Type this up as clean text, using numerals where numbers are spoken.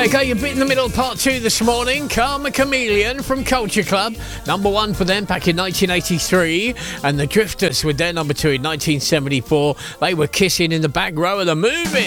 There you go, you're bit in the middle, part 2 this morning. Karma Chameleon from Culture Club. Number 1 for them back in 1983. And the Drifters with their number 2 in 1974. They were kissing in the back row of the movie.